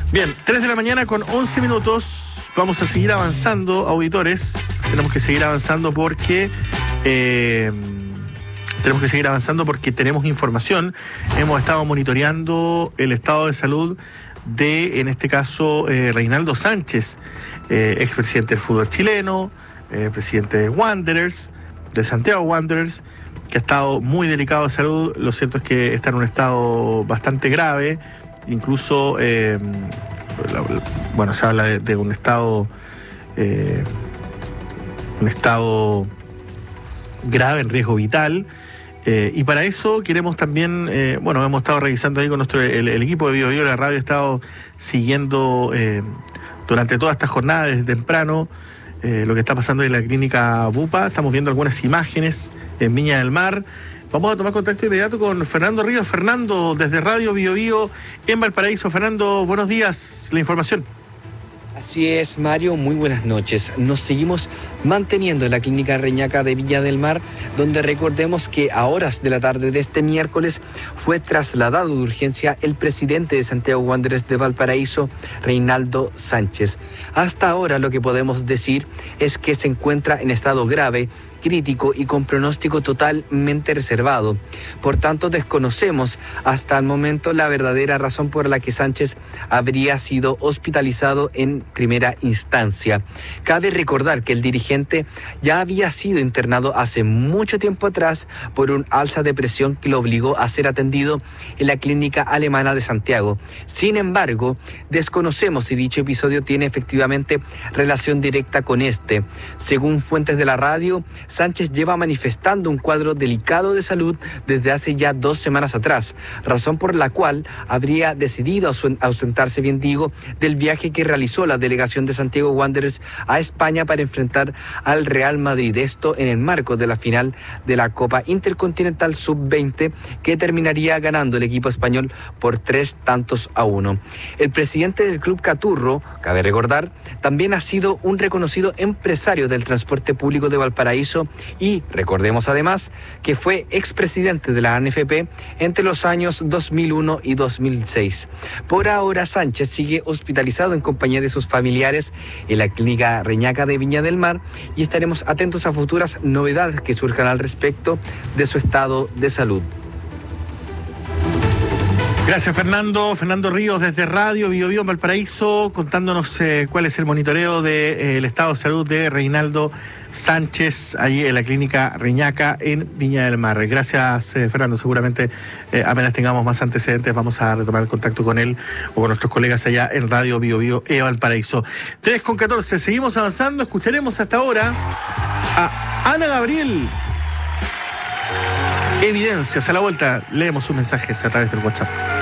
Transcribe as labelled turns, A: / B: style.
A: Bien, 3 de la mañana con 11 minutos. Vamos a seguir avanzando, auditores. Tenemos que seguir avanzando porque tenemos información. Hemos estado monitoreando el estado de salud de, en este caso, Reinaldo Sánchez, expresidente del fútbol chileno, presidente de Wanderers, de Santiago Wanderers, que ha estado muy delicado de salud. Lo cierto es que está en un estado bastante grave. Incluso, se habla de un estado grave en riesgo vital. Y para eso queremos también, hemos estado revisando ahí con el equipo de Bio Bio, la radio ha estado siguiendo durante toda esta jornada desde temprano lo que está pasando en la clínica Bupa. Estamos viendo algunas imágenes en Viña del Mar. Vamos a tomar contacto inmediato con Fernando Ríos. Fernando, desde Radio Bio Bio en Valparaíso. Fernando, buenos días. La información.
B: Así es, Mario, muy buenas noches. Nos seguimos manteniendo en la clínica Reñaca de Viña del Mar, donde recordemos que a horas de la tarde de este miércoles fue trasladado de urgencia el presidente de Santiago Wanderers de Valparaíso, Reinaldo Sánchez. Hasta ahora lo que podemos decir es que se encuentra en estado grave, crítico y con pronóstico totalmente reservado. Por tanto, desconocemos hasta el momento la verdadera razón por la que Sánchez habría sido hospitalizado en primera instancia. Cabe recordar que el dirigente ya había sido internado hace mucho tiempo atrás por un alza de presión que lo obligó a ser atendido en la clínica alemana de Santiago. Sin embargo, desconocemos si dicho episodio tiene efectivamente relación directa con este. Según fuentes de la radio, Sánchez lleva manifestando un cuadro delicado de salud desde hace ya 2 semanas atrás, razón por la cual habría decidido ausentarse, del viaje que realizó la delegación de Santiago Wanderers a España para enfrentar al Real Madrid. Esto en el marco de la final de la Copa Intercontinental Sub-20, que terminaría ganando el equipo español por 3-1. El presidente del Club Caturro, cabe recordar, también ha sido un reconocido empresario del transporte público de Valparaíso y recordemos además que fue expresidente de la ANFP entre los años 2001 y 2006. Por ahora, Sánchez sigue hospitalizado en compañía de sus familiares en la clínica Reñaca de Viña del Mar y estaremos atentos a futuras novedades que surjan al respecto de su estado de salud.
A: Gracias, Fernando. Fernando Ríos desde Radio Bio Bio en Valparaíso, contándonos cuál es el monitoreo del estado de salud de Reinaldo Sánchez, ahí en la clínica Reñaca en Viña del Mar. Gracias, Fernando. Seguramente apenas tengamos más antecedentes vamos a retomar el contacto con él o con nuestros colegas allá en Radio Bio Bio en Valparaíso. 3:14, seguimos avanzando. Escucharemos hasta ahora a Ana Gabriel. Evidencias. A la vuelta leemos sus mensajes a través del WhatsApp.